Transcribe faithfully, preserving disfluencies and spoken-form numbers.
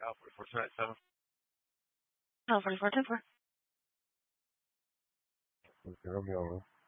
Al forty-four two ninety-seven. Oh, forty-four ten four. Okay, Romeo.